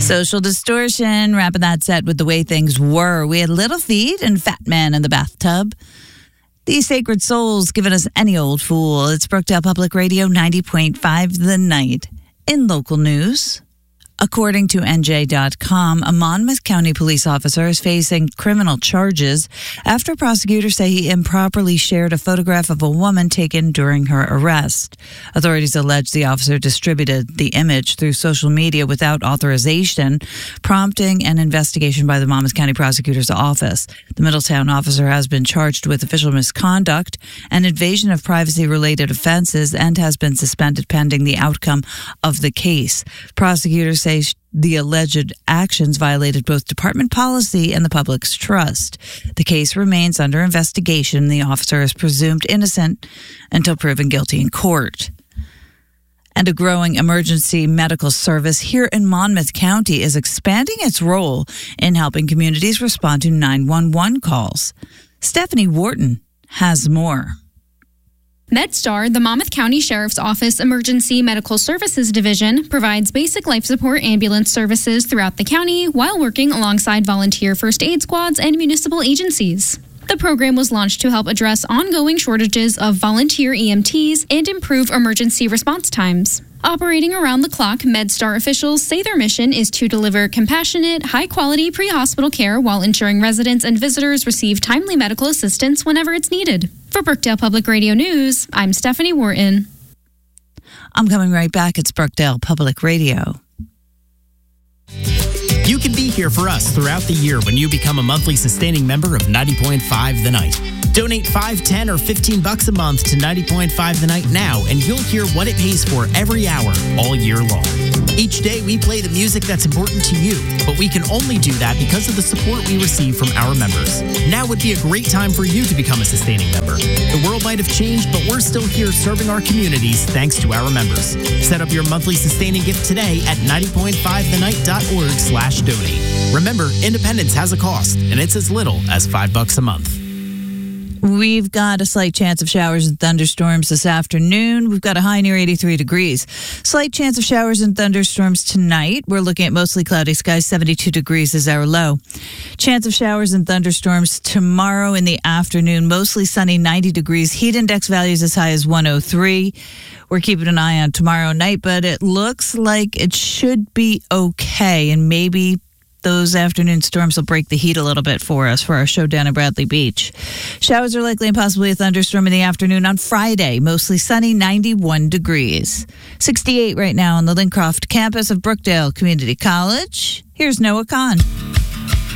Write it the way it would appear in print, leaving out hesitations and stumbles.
Social Distortion, wrapping that set with The Way Things Were. We had Little Feat and Fat Man in the Bathtub. These Sacred Souls giving us Any Old Fool. It's Brookdale Public Radio 90.5 The Night. In local news, according to NJ.com, a Monmouth County police officer is facing criminal charges after prosecutors say he improperly shared a photograph of a woman taken during her arrest. Authorities allege the officer distributed the image through social media without authorization, prompting an investigation by the Monmouth County Prosecutor's Office. The Middletown officer has been charged with official misconduct and invasion of privacy-related offenses and has been suspended pending the outcome of the case. Prosecutors say the alleged actions violated both department policy and the public's trust. The case remains under investigation. The officer is presumed innocent until proven guilty in court. And a growing emergency medical service here in Monmouth County is expanding its role in helping communities respond to 911 calls. Stephanie Wharton has more. MedStar, the Monmouth County Sheriff's Office Emergency Medical Services Division, provides basic life support ambulance services throughout the county while working alongside volunteer first aid squads and municipal agencies. The program was launched to help address ongoing shortages of volunteer EMTs and improve emergency response times. Operating around the clock, MedStar officials say their mission is to deliver compassionate, high-quality pre-hospital care while ensuring residents and visitors receive timely medical assistance whenever it's needed. For Brookdale Public Radio News, I'm Stephanie Wharton. I'm coming right back. It's Brookdale Public Radio. You can be here for us throughout the year when you become a monthly sustaining member of 90.5 The Night. Donate $5, $10, or $15 a month to 90.5 The Night now, and you'll hear what it pays for every hour, all year long. Each day, we play the music that's important to you, but we can only do that because of the support we receive from our members. Now would be a great time for you to become a sustaining member. The world might have changed, but we're still here serving our communities thanks to our members. Set up your monthly sustaining gift today at 90.5thenight.org/donate. Remember, independence has a cost, and it's as little as $5 a month. We've got a slight chance of showers and thunderstorms this afternoon. We've got a high near 83 degrees. Slight chance of showers and thunderstorms tonight. We're looking at mostly cloudy skies. 72 degrees is our low. Chance of showers and thunderstorms tomorrow in the afternoon. Mostly sunny, 90 degrees. Heat index values as high as 103. We're keeping an eye on tomorrow night, but it looks like it should be okay, and maybe those afternoon storms will break the heat a little bit for us for our show down in Bradley Beach. Showers are likely and possibly a thunderstorm in the afternoon on Friday. Mostly sunny, 91 degrees. 68 right now on the Lincroft campus of Brookdale Community College. Here's Noah Kahn.